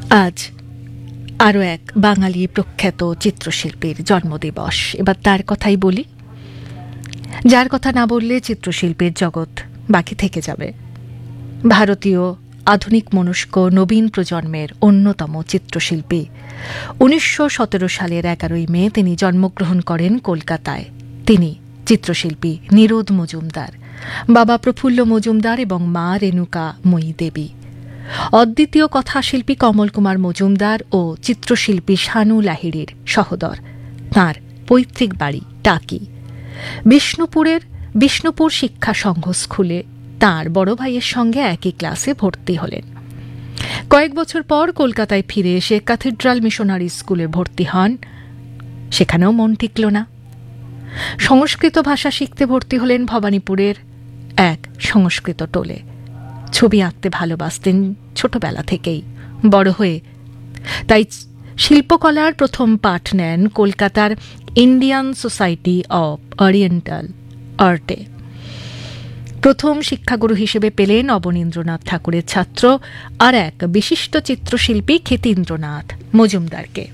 আজ আরও এক বাঙালি প্রখ্যাত চিত্রশিল্পীর জন্মদিবস। এবার তার কথাই বলি, যার কথা না বললে চিত্রশিল্পীর জগৎ বাকি থেকে যাবে। ভারতীয় আধুনিক মনস্ক নবীন প্রজন্মের অন্যতম চিত্রশিল্পী। 1917 সালের 11ই মে তিনি জন্মগ্রহণ করেন কলকাতায়। তিনি চিত্রশিল্পী নিরোদ মজুমদার, বাবা প্রফুল্ল মজুমদার এবং মা রেণুকাময়ী দেবী। অদ্বিতীয় কথাশিল্পী কমল কুমার মজুমদার ও চিত্রশিল্পী শানু লাহিড়ীর সহোদর। তাঁর পৈতৃক বাড়ি টাকি। বিষ্ণুপুর শিক্ষা সংঘ স্কুলে তাঁর বড় ভাইয়ের সঙ্গে একই ক্লাসে ভর্তি হলেন। কয়েক বছর পর কলকাতায় ফিরে এসে ক্যাথিড্রাল মিশনারি স্কুলে ভর্তি হন। সেখানেও মন টিকল না। সংস্কৃত ভাষা শিখতে ভর্তি হলেন ভবানীপুরের এক সংস্কৃত টোলে। ছবি আঁকতে ভালোবাসতেন ছোটবেলা থেকেই। বড় হয়ে তাই শিল্পকলার প্রথম পাঠ নেন কলকাতার ইন্ডিয়ান সোসাইটি অব ওরিয়েন্টাল আর্টে। প্রথম শিক্ষাগুরু হিসেবে পেলেন অবনীন্দ্রনাথ ঠাকুরের ছাত্র আর এক বিশিষ্ট চিত্রশিল্পী ক্ষিতীন্দ্রনাথ মজুমদারকে।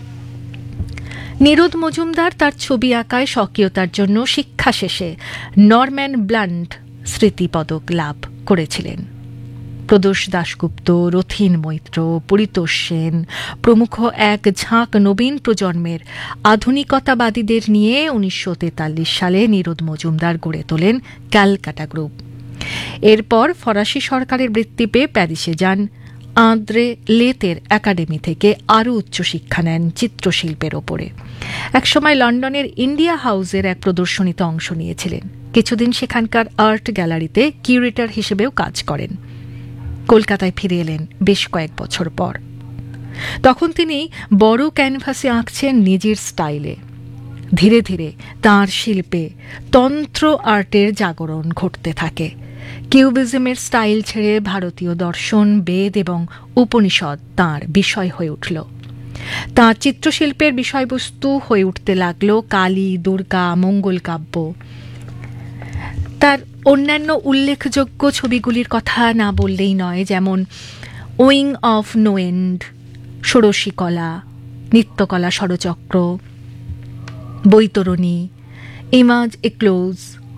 নিরোদ মজুমদার তার ছবি আঁকায় স্বকীয়তার জন্য শিক্ষা শেষে নরম্যান ব্লান্ট স্মৃতি পদক লাভ করেছিলেন। প্রদোষ দাশগুপ্ত, রথীন মৈত্র, পরিতোষ সেন প্রমুখ এক ঝাঁক নবীন প্রজন্মের আধুনিকতাবাদীদের নিয়ে 1943 সালে নিরোদ মজুমদার গড়ে তোলেন ক্যালকাটা গ্রুপ। এরপর ফরাসি সরকারের বৃত্তি পেয়ে প্যারিসে যান। আন্দ্রে লেতের একাডেমি থেকে আরও উচ্চশিক্ষা নেন চিত্রশিল্পের ওপরে। একসময় লন্ডনের ইন্ডিয়া হাউসের এক প্রদর্শনীতে অংশ নিয়েছিলেন। কিছুদিন সেখানকার আর্ট গ্যালারিতে কিউরেটর হিসেবেও কাজ করেন। কলকাতায় ফিরে এলেন বেশ কয়েক বছর পর। তখন তিনি বড় ক্যানভাসে আঁকছেন নিজের স্টাইলে। ধীরে ধীরে তাঁর শিল্পে তন্ত্র আর্টের জাগরণ ঘটতে থাকে। কিউবিজমের স্টাইল ছেড়ে ভারতীয় দর্শন, বেদ এবং উপনিষদ তাঁর বিষয় হয়ে উঠল। তাঁর চিত্রশিল্পের বিষয়বস্তু হয়ে উঠতে লাগল কালী, দুর্গা, মঙ্গল কাব্য। তার অন্যান্য উল্লেখযোগ্য ছবিগুলির কথা না বললেই নয়, যেমন উইং অফ নো এন্ড, ষোড়শীকলা, নিত্যকলা ষড়চক্র, বৈতরণী, ইমাজ এক্লোজ।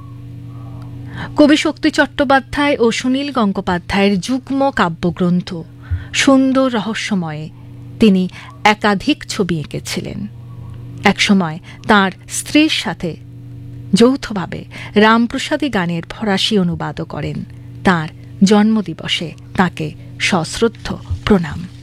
কবি শক্তি চট্টোপাধ্যায় ও সুনীল গঙ্গোপাধ্যায়ের যুগ্ম কাব্যগ্রন্থ সুন্দর রহস্যময়ে তিনি একাধিক ছবি এঁকেছিলেন। একসময় তাঁর স্ত্রীর সাথে যৌথভাবে রামপ্রসাদী গানের ফরাসি অনুবাদও করেন। তাঁর জন্মদিবসে তাঁকে সশ্রদ্ধ প্রণাম।